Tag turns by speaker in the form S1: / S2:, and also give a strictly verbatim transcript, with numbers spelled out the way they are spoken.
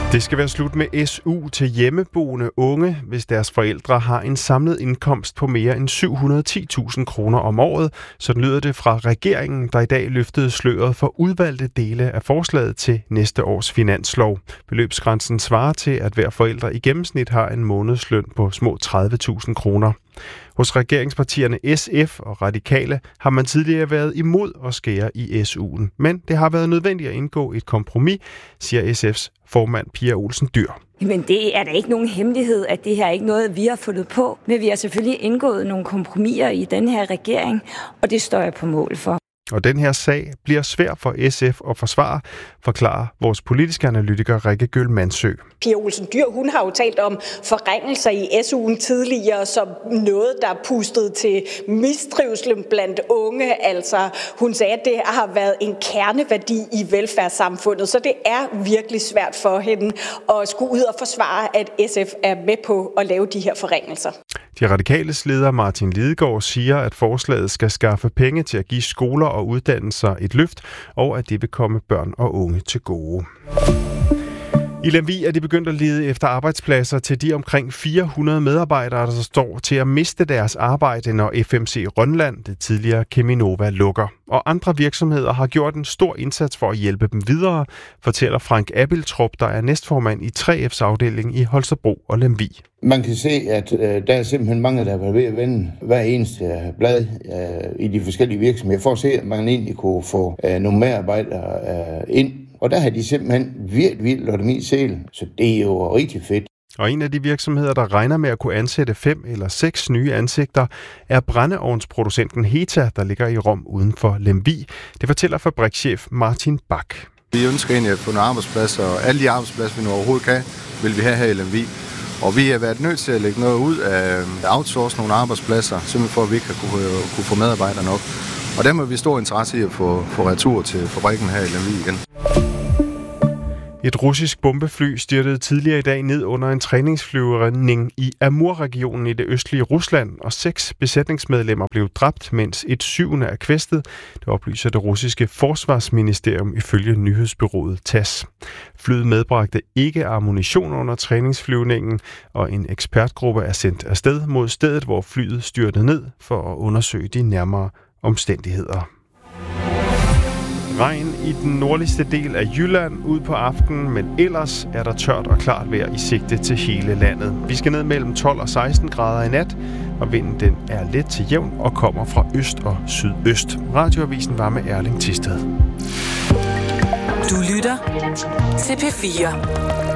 S1: Det skal være slut med S U til hjemmeboende unge, hvis deres forældre har en samlet indkomst på mere end syv hundrede og ti tusind kroner om året. Sådan lyder det fra regeringen, der i dag løftede sløret for udvalgte dele af forslaget til næste års finanslov. Beløbsgrænsen svarer til, at hver forælder i gennemsnit har en månedsløn på små tredive tusind kroner. Hos regeringspartierne S F og Radikale har man tidligere været imod at skære i S U'en. Men det har været nødvendigt at indgå et kompromis, siger S F's formand Pia Olsen Dyhr.
S2: Men det er da ikke nogen hemmelighed, at det her er ikke noget, vi har fundet på. Men vi har selvfølgelig indgået nogle kompromiser i den her regering, og det står jeg på mål for.
S1: Og den her sag bliver svær for S F at forsvare, forklarer vores politiske analytiker Rikke Gøl Mandsø.
S3: Pia Olsen Dyhr, hun har jo talt om forringelser i S U'en tidligere som noget, der pustede til mistrivsel blandt unge. Altså, hun sagde, at det har været en kerneværdi i velfærdssamfundet, så det er virkelig svært for hende at skulle ud og forsvare, at S F er med på at lave de her forringelser.
S1: De radikales leder Martin Lidegaard siger, at forslaget skal skaffe penge til at give skoler og uddannelser et løft, og at det vil komme børn og unge til gode. I Lemvig er de begyndt at lede efter arbejdspladser til de omkring fire hundrede medarbejdere, der står til at miste deres arbejde, når F M C Rønland, det tidligere Cheminova, lukker. Og andre virksomheder har gjort en stor indsats for at hjælpe dem videre, fortæller Frank Abildrup, der er næstformand i tre F's afdeling i Holstebro og Lemvig.
S4: Man kan se, at øh, der er simpelthen mange, der er ved at vende hver eneste blad øh, i de forskellige virksomheder, for at se, at man egentlig kunne få øh, nogle medarbejdere øh, ind. Og der har de simpelthen virkelig vildt lagt dem i selen, så det er jo rigtig fedt.
S1: Og en af de virksomheder, der regner med at kunne ansætte fem eller seks nye ansigter, er brændeovnsproducenten Heta, der ligger i Rom uden for Lemvig. Det fortæller fabrikschef Martin Bak.
S5: Vi ønsker egentlig at få nogle arbejdspladser, og alle de arbejdspladser, vi nu overhovedet kan, vil vi have her i Lemvig. Og vi har været nødt til at lægge noget ud af outsource nogle arbejdspladser, simpelthen for at vi ikke har kunne, kunne få medarbejdere nok. Og der må vi stor interesse i at få, få retur til fabrikken her i Lemvig igen.
S1: Et russisk bombefly styrtede tidligere i dag ned under en træningsflyvning i Amur-regionen i det østlige Rusland, og seks besætningsmedlemmer blev dræbt, mens et syvende er kvæstet. Det oplyser det russiske forsvarsministerium ifølge nyhedsbureauet T A S S. Flyet medbragte ikke ammunition under træningsflyvningen, og en ekspertgruppe er sendt afsted mod stedet, hvor flyet styrtede ned for at undersøge de nærmere omstændigheder. Regn i den nordligste del af Jylland ud på aftenen, men ellers er der tørt og klart vejr i sigte til hele landet. Vi skal ned mellem tolv og seksten grader i nat, og vinden den er let til jævn og kommer fra øst og sydøst. Radioavisen var med Erling Thisted.
S6: Du lytter til P fire.